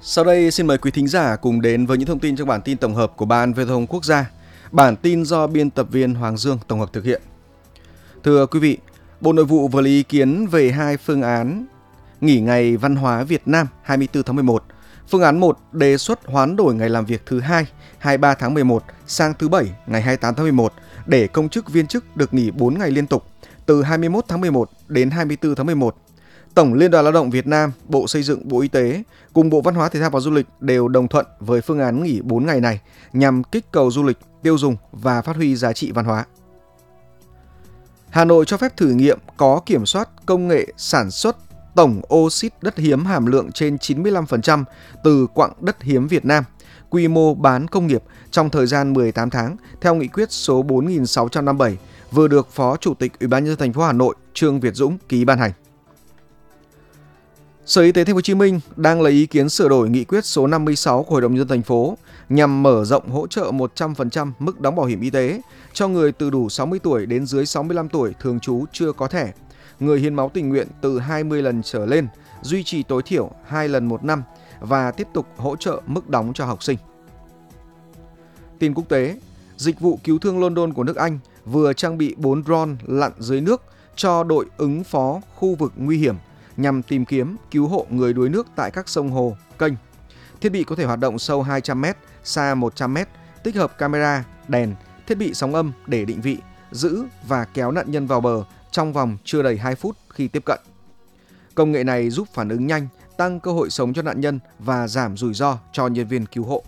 Sau đây xin mời quý thính giả cùng đến với những thông tin trong bản tin tổng hợp của Ban Viễn thông Quốc gia. Bản tin do biên tập viên Hoàng Dương tổng hợp thực hiện. Thưa quý vị, Bộ Nội vụ vừa lấy ý kiến về hai phương án nghỉ ngày văn hóa Việt Nam 24 tháng 11. Phương án 1 đề xuất hoán đổi ngày làm việc thứ hai 23 tháng 11 sang thứ Bảy ngày 28 tháng 11 để công chức viên chức được nghỉ 4 ngày liên tục từ 21 tháng 11 đến 24 tháng 11. Tổng Liên đoàn Lao động Việt Nam, Bộ Xây dựng, Bộ Y tế cùng Bộ Văn hóa Thể thao và Du lịch đều đồng thuận với phương án nghỉ 4 ngày này nhằm kích cầu du lịch, tiêu dùng và phát huy giá trị văn hóa. Hà Nội cho phép thử nghiệm có kiểm soát công nghệ sản xuất tổng oxit đất hiếm hàm lượng trên 95% từ quặng đất hiếm Việt Nam, quy mô bán công nghiệp trong thời gian 18 tháng theo nghị quyết số 4657 vừa được Phó Chủ tịch Ủy ban nhân dân thành phố Hà Nội Trương Việt Dũng ký ban hành. Sở Y tế Thành phố Hồ Chí Minh đang lấy ý kiến sửa đổi nghị quyết số 56 của Hội đồng nhân dân thành phố nhằm mở rộng hỗ trợ 100% mức đóng bảo hiểm y tế cho người từ đủ 60 tuổi đến dưới 65 tuổi thường trú chưa có thẻ, người hiến máu tình nguyện từ 20 lần trở lên, duy trì tối thiểu 2 lần một năm và tiếp tục hỗ trợ mức đóng cho học sinh. Tin quốc tế, dịch vụ cứu thương London của nước Anh vừa trang bị 4 drone lặn dưới nước cho đội ứng phó khu vực nguy hiểm nhằm tìm kiếm, cứu hộ người đuối nước tại các sông hồ, kênh. Thiết bị có thể hoạt động sâu 200m, xa 100m, tích hợp camera, đèn, thiết bị sóng âm để định vị, giữ và kéo nạn nhân vào bờ trong vòng chưa đầy 2 phút khi tiếp cận. Công nghệ này giúp phản ứng nhanh, tăng cơ hội sống cho nạn nhân và giảm rủi ro cho nhân viên cứu hộ.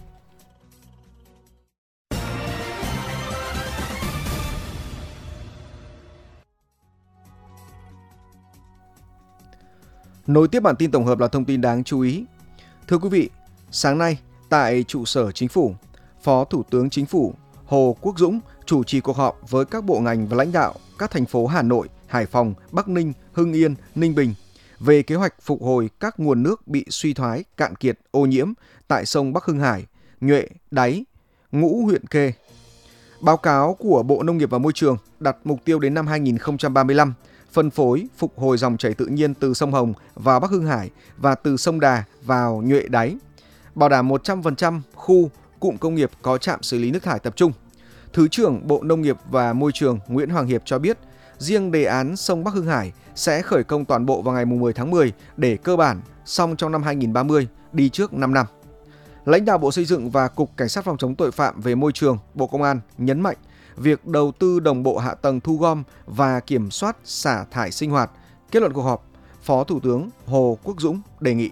Nối tiếp bản tin tổng hợp là thông tin đáng chú ý. Thưa quý vị, sáng nay tại trụ sở Chính phủ, Phó Thủ tướng Chính phủ Hồ Quốc Dũng chủ trì cuộc họp với các bộ ngành và lãnh đạo các thành phố Hà Nội, Hải Phòng, Bắc Ninh, Hưng Yên, Ninh Bình về kế hoạch phục hồi các nguồn nước bị suy thoái, cạn kiệt, ô nhiễm tại sông Bắc Hưng Hải, Nhuệ, Đáy, Ngũ huyện Khê. Báo cáo của Bộ Nông nghiệp và Môi trường đặt mục tiêu đến năm 2035 phân phối, phục hồi dòng chảy tự nhiên từ sông Hồng vào Bắc Hưng Hải và từ sông Đà vào Nhuệ Đáy, bảo đảm 100% khu, cụm công nghiệp có trạm xử lý nước thải tập trung. Thứ trưởng Bộ Nông nghiệp và Môi trường Nguyễn Hoàng Hiệp cho biết, riêng đề án sông Bắc Hưng Hải sẽ khởi công toàn bộ vào ngày 10 tháng 10 để cơ bản xong trong năm 2030, đi trước 5 năm. Lãnh đạo Bộ Xây dựng và Cục Cảnh sát phòng chống tội phạm về môi trường, Bộ Công an nhấn mạnh việc đầu tư đồng bộ hạ tầng thu gom và kiểm soát xả thải sinh hoạt. Kết luận cuộc họp, Phó Thủ tướng Hồ Quốc Dũng đề nghị.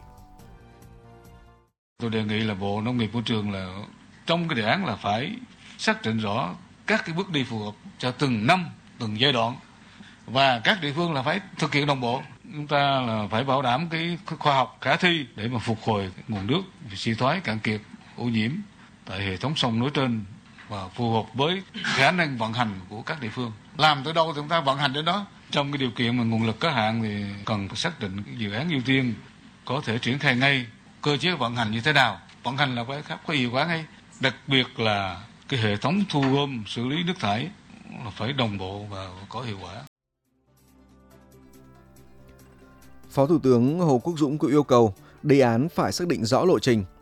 Tôi đề nghị là Bộ Nông nghiệp Môi trường là trong cái đề án là phải xác định rõ các cái bước đi phù hợp cho từng năm, từng giai đoạn và các địa phương là phải thực hiện đồng bộ. Chúng ta là phải bảo đảm cái khoa học khả thi để mà phục hồi nguồn nước suy thoái, cạn kiệt, ô nhiễm tại hệ thống sông nói trên và phù hợp với khả năng vận hành của các địa phương. Làm tới đâu thì chúng ta vận hành đến đó. Trong cái điều kiện mà nguồn lực có hạn thì cần phải xác định cái dự án ưu tiên có thể triển khai ngay, cơ chế vận hành như thế nào. Vận hành là phải có hiệu quả ngay. Đặc biệt là cái hệ thống thu gom xử lý nước thải là phải đồng bộ và có hiệu quả. Phó Thủ tướng Hồ Quốc Dũng cũng yêu cầu đề án phải xác định rõ lộ trình,